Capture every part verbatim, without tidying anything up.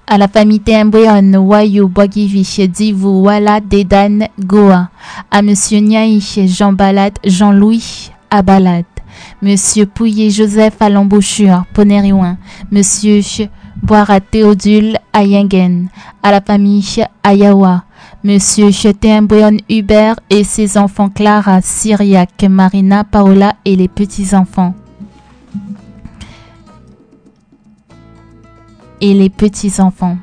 À la famille Tembweon, Wayu, Boagivi, Divu, Wala, Dedan, Goa. À Monsieur Niaï, Jean Balade, Jean-Louis, à Balade. Monsieur Pouillet, Joseph, à l'embouchure, Poneriouin. Monsieur Boira, Théodule, à Yengen. À la famille Ayawa. Monsieur Tembweon, Hubert et ses enfants Clara, Syriac, Marina, Paola et les petits-enfants. Et les petits-enfants.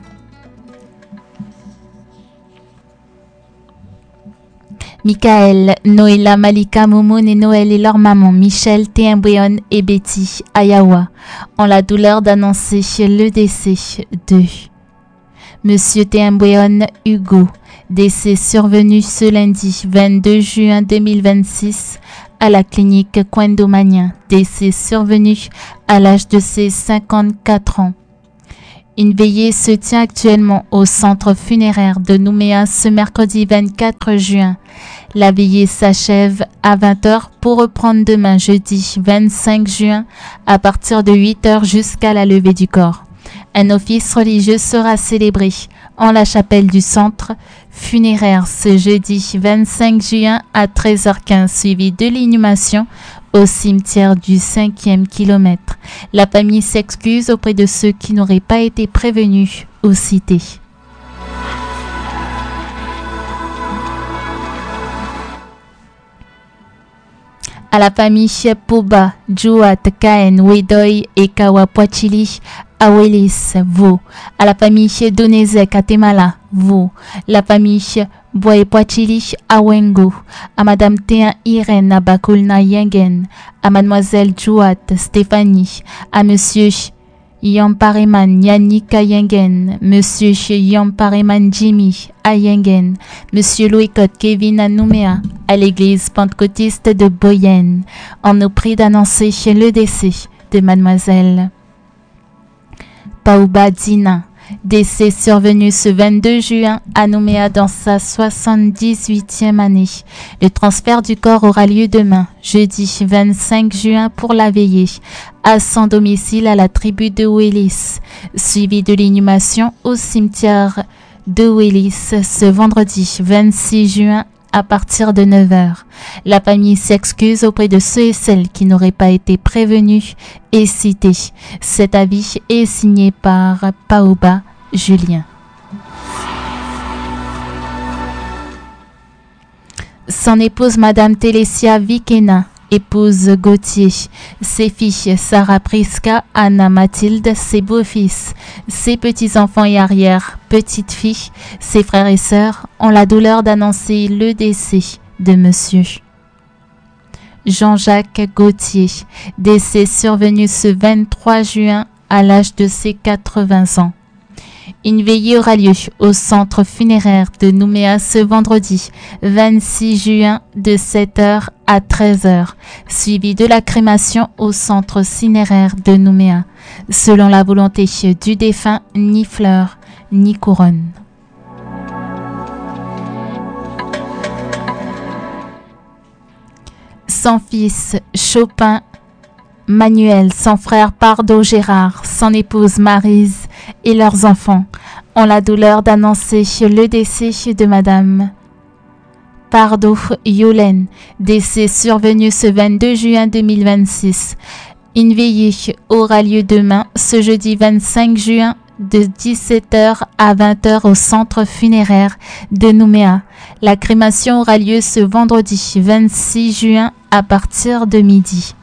Michael, Noëlla, Malika, Momoun et Noël et leur maman, Michel, Tembweon et Betty, Ayawa, ont la douleur d'annoncer le décès de Monsieur Tembweon Hugo, décès survenu ce lundi vingt-deux juin deux mille vingt-six à la clinique Kwendomania, décès survenu à l'âge de ses cinquante-quatre ans. Une veillée se tient actuellement au centre funéraire de Nouméa ce mercredi vingt-quatre juin. La veillée s'achève à vingt heures pour reprendre demain jeudi vingt-cinq juin à partir de huit heures jusqu'à la levée du corps. Un office religieux sera célébré en la chapelle du centre funéraire ce jeudi vingt-cinq juin à treize heures quinze, suivi de l'inhumation au cimetière du cinquième kilomètre. La famille s'excuse auprès de ceux qui n'auraient pas été prévenus ou cités. À la famille Poba, Juat, Kaen, Wedoy et Kawapwachili, Awelis, vous. À la famille Donezek, Atemala, vous. La famille Boepwachili, Awengo. À Madame Théa Irène, Abakulna Yengen. À Mademoiselle Juat, Stéphanie. À Monsieur Yampareman, Yannick Yengen. Monsieur Yampareman, Jimmy, à Yengen. Monsieur Louikot, Kevin à Nouméa. À l'église pentecôtiste de Boyenne. On nous prie d'annoncer le décès de Mademoiselle Pauba Dina, décès survenu ce vingt-deux juin à Nouméa dans sa soixante-dix-huitième année. Le transfert du corps aura lieu demain, jeudi vingt-cinq juin pour la veillée, à son domicile à la tribu de Ouélis, suivi de l'inhumation au cimetière de Ouélis ce vendredi vingt-six juin à partir de neuf heures. La famille s'excuse auprès de ceux et celles qui n'auraient pas été prévenus et cités. Cet avis est signé par Paoba Julien. Son épouse Madame Télésia Vikena, épouse Gauthier, ses filles Sarah Priska, Anna Mathilde, ses beaux-fils, ses petits-enfants et arrière-petites-filles, ses frères et sœurs ont la douleur d'annoncer le décès de Monsieur Jean-Jacques Gauthier, décès survenu ce vingt-trois juin à l'âge de ses quatre-vingts ans. Une veillée aura lieu au centre funéraire de Nouméa ce vendredi vingt-six juin de sept heures à treize heures, suivi de la crémation au centre cinéraire de Nouméa, selon la volonté du défunt, ni fleurs ni couronne. Son fils Chopin Manuel, son frère Pardo Gérard, son épouse Maryse et leurs enfants ont la douleur d'annoncer le décès de Madame Pardo Yolène, décès survenu ce vingt-deux juin deux mille vingt-six. Une veillée aura lieu demain, ce jeudi vingt-cinq juin, de dix-sept heures à vingt heures au centre funéraire de Nouméa. La crémation aura lieu ce vendredi vingt-six juin à partir de midi.